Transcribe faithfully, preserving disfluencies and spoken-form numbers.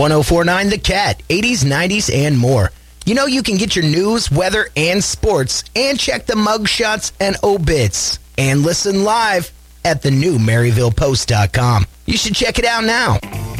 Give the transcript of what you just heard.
one oh four point nine The Cat, eighties, nineties, and more. You know you can get your news, weather, and sports, and check the mugshots and obits, and listen live at the new Maryville Post dot com. You should check it out now.